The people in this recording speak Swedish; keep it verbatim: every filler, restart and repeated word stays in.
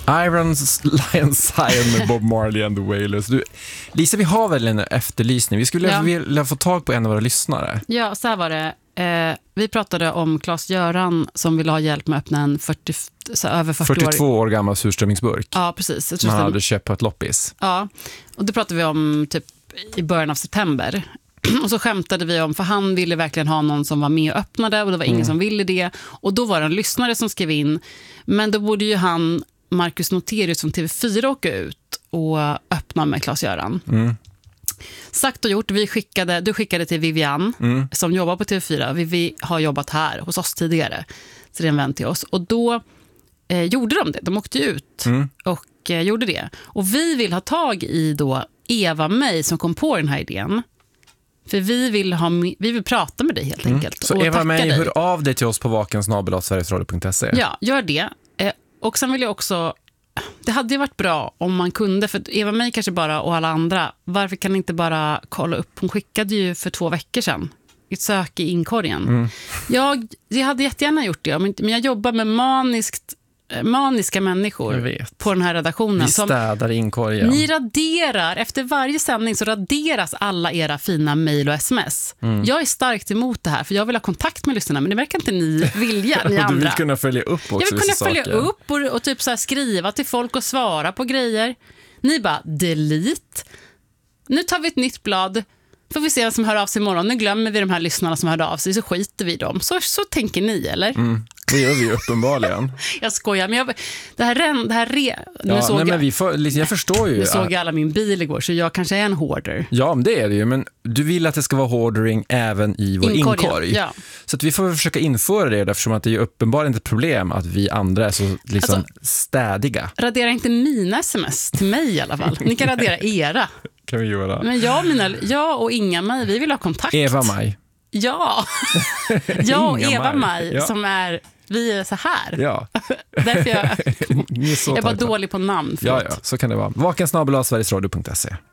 Iron Lion Sion med Bob Marley and the Wailers. Du, Lisa, vi har väl en efterlysning. Vi skulle ja. vilja få tag på en av våra lyssnare. Ja, så här var det. Eh, vi pratade om Claes-Göran som ville ha hjälp med att öppna en fyrtio, så över fyrtio fyrtiotvå år. år gammal surströmmingsburk. Ja, precis. Som han hade köpt på ett loppis. Ja, och det pratade vi om typ i början av september. Och så skämtade vi om, för han ville verkligen ha någon som var med och öppnade, och det var ingen mm. som ville det. Och då var det en lyssnare som skrev in, men då borde ju han, Marcus Noterius från T V fyra, åka ut och öppna med Claes-Göran. Mm. Sagt och gjort, vi skickade, du skickade till Vivian mm. som jobbar på T V fyra. Vi, vi har jobbat här hos oss tidigare, så det är en vän till oss. Och då eh, gjorde de det, de åkte ut mm. och eh, gjorde det. Och vi vill ha tag i då Eva May som kom på den här idén. För vi vill, ha, vi vill prata med dig helt mm. enkelt. Så Eva May, hör av dig till oss på vaken snabel-a sverigesradio punkt se. Ja, gör det. Eh, och sen vill jag också, det hade ju varit bra om man kunde, för Eva May kanske bara och alla andra, varför kan ni inte bara kolla upp? Hon skickade ju för två veckor sedan ett sök i inkorgen. Mm. Jag, jag hade jättegärna gjort det, men jag jobbar med maniskt maniska människor på den här redaktionen. Vi städar inkorgen. Ni raderar, efter varje sändning så raderas alla era fina mejl och sms. Mm. Jag är starkt emot det här, för jag vill ha kontakt med lyssnarna, men det verkar inte ni vilja, ni andra. Du vill kunna följa upp också. Jag vill kunna följa saker. upp och, och typ så här skriva till folk och svara på grejer. Ni bara, delete. Nu tar vi ett nytt blad. Får vi se vem som hör av sig imorgon. Nu glömmer vi de här lyssnarna som hörde av sig, så skiter vi dem. Så, så tänker ni, eller? Mm. Det gör vi uppenbarligen. Jag skojar, men jag, det här ren, det här re, nu ja, såg nej, jag, men vi får, jag förstår ju. Nu såg jag alla min bil igår, så jag kanske är en hoarder. Ja, men det är det ju, men du vill att det ska vara hoardering även i vår inkorg. inkorg. Ja. Så att vi får försöka införa det, eftersom att det är uppenbarligen ett problem att vi andra är så liksom alltså, städiga. Radera inte mina sms till mig i alla fall. Ni kan radera era. Kan vi göra. Men jag, mina, jag och Inga Maj, vi vill ha kontakt. Eva Maj. Ja, jag och Eva Maj, ja. Som är, vi är så här. Ja. Därför jag, jag är bara dålig på namn. Ja, ja, så kan det vara. vaken snabel-a sverigesradio punkt se.